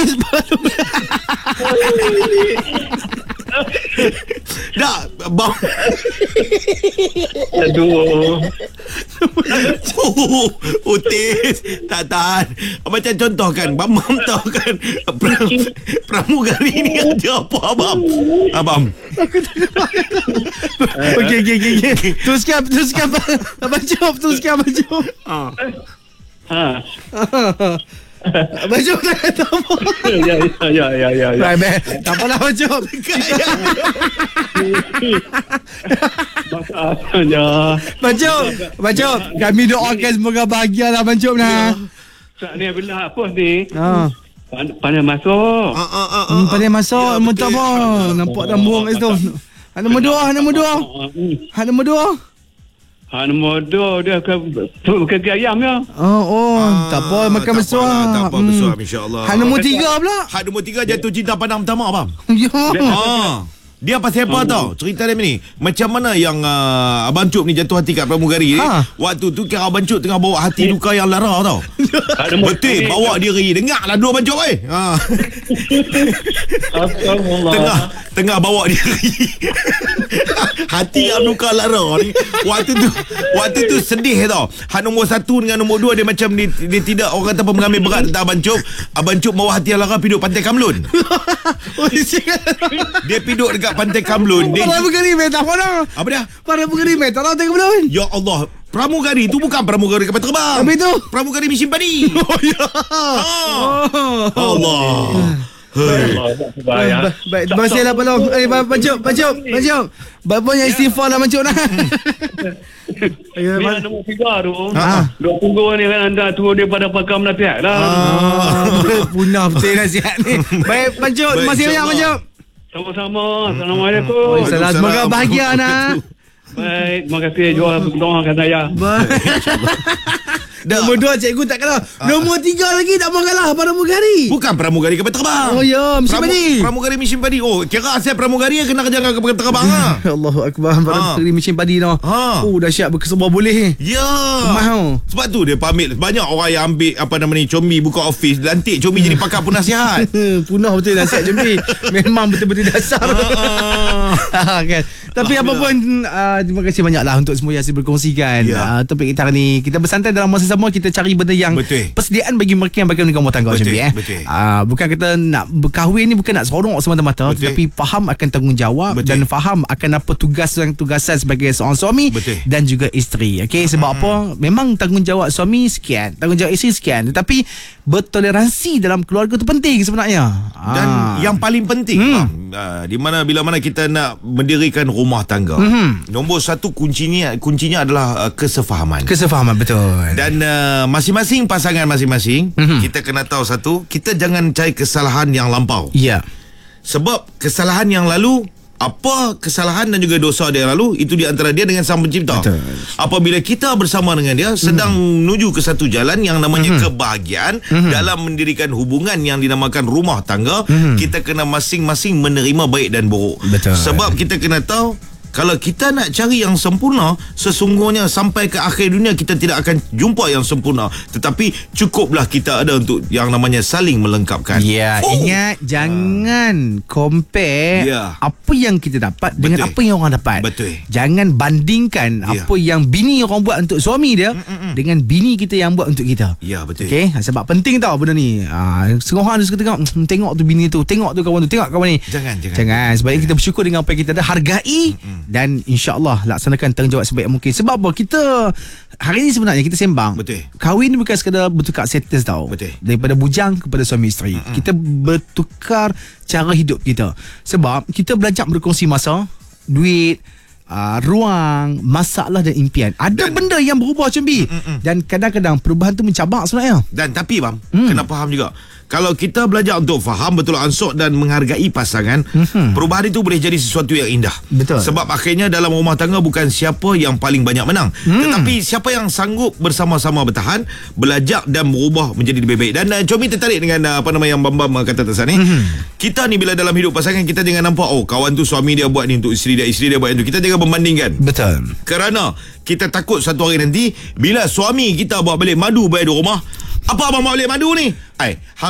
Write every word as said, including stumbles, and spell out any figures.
Tak, bang. Aduh. Oh, Otis tak tahan. Macam contohkan Bambam tahu kan pra- pramugari ni ada apa abang? Abang. Okey okey okey okey. Teruskan teruskan Abang Job, teruskan Abang Job. Ha. Ha. Abang Job tak kata apa. Ya ya ya ya ya. ya. Baik baik. Tak apalah Abang Job. Masalahnya. Abang Job, Abang Job, kami doakan semoga bahagia lah Abang Job nah. Saat ni bila apa ni? Ha. Pan- Pandai masuk. Ah, ah, ah, Hmm, ah, pandai masuk, ya, minta betul. apa? Nampak tambung kat situ. Hak nombor dua, hak nombor dua. Hak nombor dua. Ha nombor dua dia ke ke ayam ya. Oh, oh, Ah, tak apa makan tak besar. apalah, tak apa, Hmm. besar, insyaAllah. Hak nombor tiga pula. Hak nombor tiga jatuh cinta pandang pertama abang. Ya. Ha. Dia pasal apa tau? Cerita dia ni. Macam mana yang uh, Abang Cuk ni jatuh hati kat pramugari ni. Ha. Waktu tu kira Abang Cuk tengah bawa hati duka yang lara tau. Ha nombor Betul, bawa diri. Dengarlah dua Abang Cuk eh. Ha. Astagfirullah. Tengah tengah bawa diri. Hati yang duka lara ni. Waktu tu waktu tu sedih tau. Hak nombor satu dengan nombor dua dia macam dia, dia tidak orang kata apa mengambil berat tentang Abang Cuk. Abang Cuk bawa hati yang lara pergi duduk Pantai Kamlun. Oh, sial. Dia pergi duduk dekat Pantai Kamlun. Dia Para pegari meh tak mana? apa dia? Para pegari meh tak tahu tengok belum? Ya Allah, pramugari tu bukan pramugari kapal terbang. Apa itu? Pramugari mesin padi. Oh ya. Ah. Allah. Hei. Bahaya. Ba- Baik, terima kasih lah Palong. Eh, Pak Cuk, Pak Cuk, Pak Cuk. Banyak istighfar lah Pak Cuk nah. Ayo, Dia Pak. nombor tiga tu. Ha. Dua tunggu ni kan anda turun daripada pakam nasihat lah. Ah, punah betul nasihat ni. Baik, Pak Cuk, terima kasih banyak Pak Cuk. Sama-sama. Assalamualaikum. Oh, salam. Semoga bahagia nak. Baik, terima kasih jual doakan saya. Nombor dua cikgu tak kalah. Nombor tiga lagi tak mau kalah pramugari. Bukan pramugari kapal terbang. Oh ya, mesin Pramu- padi. Pramugari mesin padi. Oh, kira asal pramugari kena kerja dengan kapal terbang ah. Allahu akbar, pramugari mesin padi noh. Ha. Oh, dahsyat berkesebar boleh. Ya. Mahal. Sebab tu dia pamit. Banyak orang yang ambil apa nama ni combi buka office, lantik combi jadi pakar penasihat. Punah betul nasihat Jembi. Memang betul-betul dasar. Ah. kan. Tapi apa pun uh, terima kasih banyaklah untuk semua yang asyik berkongsikan. Ya. Uh, topik kita hari ni kita bersantai dalam masa sama, kita cari benda yang Betul. persediaan bagi mereka yang bakal menikah rumah tangga Betul, Jembi eh. betul. Uh, bukan kita nak berkahwin ni bukan nak seronok semata-mata, Betul. tetapi faham akan tanggungjawab Betul. dan faham akan apa tugas dan tugasan sebagai seorang suami Betul. dan juga isteri. Okey, sebab hmm. apa? Memang tanggungjawab suami sekian, tanggungjawab isteri sekian, tetapi bertoleransi dalam keluarga tu penting sebenarnya. Dan Ah. yang paling penting Hmm. hmm. uh, di mana bila mana kita nak mendirikan rumah tangga, Mhm. nombor satu kuncinya kuncinya adalah uh, kesefahaman. kesefahaman betul. Dan uh, masing-masing pasangan masing-masing Mhm. kita kena tahu satu, kita jangan cari kesalahan yang lampau. Ya. Sebab kesalahan yang lalu, apa kesalahan dan juga dosa dia yang lalu, itu di antara dia dengan Sang Pencipta. Betul. Apabila kita bersama dengan dia sedang mm. menuju ke satu jalan yang namanya mm-hmm. kebahagiaan mm-hmm. dalam mendirikan hubungan yang dinamakan rumah tangga, mm-hmm. kita kena masing-masing menerima baik dan buruk. Betul. Sebab kita kena tahu, kalau kita nak cari yang sempurna, sesungguhnya sampai ke akhir dunia kita tidak akan jumpa yang sempurna. Tetapi cukuplah kita ada untuk yang namanya saling melengkapkan. Ya, Oh. ingat jangan compare Ya. apa yang kita dapat dengan Betul. apa yang orang dapat. Betul. Jangan bandingkan Ya. apa yang bini orang buat untuk suami dia Mm-mm. dengan bini kita yang buat untuk kita. Ya, betul. Okey, sebab penting tau benda ni. Ah, setengah orang dia suka tengok, "Hmm, tengok tu bini tu, tengok tu kawan tu, tengok kawan ni." Jangan, jangan. Jangan. Sebab kita bersyukur dengan apa yang kita ada, hargai Mm-mm. dan insya-Allah laksanakan tanggungjawab sebaik mungkin. Sebab apa? Kita hari ni sebenarnya kita sembang. Betul. Kahwin ni bukan sekadar bertukar status tau. Betul. Daripada bujang kepada suami isteri. Mm-mm. Kita bertukar cara hidup kita. Sebab kita belajar berkongsi masa, duit, uh, ruang, masalah dan impian. Ada Dan- benda yang berubah Cembi. Dan kadang-kadang perubahan tu mencabar sebenarnya. Dan tapi bang, Hmm. kena faham juga, kalau kita belajar untuk faham betul ansur dan menghargai pasangan, Mhm. perubahan itu boleh jadi sesuatu yang indah. Betul. Sebab akhirnya dalam rumah tangga bukan siapa yang paling banyak menang, Hmm. tetapi siapa yang sanggup bersama-sama bertahan, belajar dan berubah menjadi lebih baik. Dan uh, Comi tertarik dengan uh, apa nama yang Bambam uh, kata tadi ni. Mhm. Kita ni bila dalam hidup pasangan, kita jangan nampak, oh kawan tu suami dia buat ni untuk isteri dia, isteri dia buat itu. Kita jangan membandingkan. Betul. Kerana kita takut satu hari nanti bila suami kita bawa balik madu bayar di rumah, apa abang bawa balik madu ni? Ai,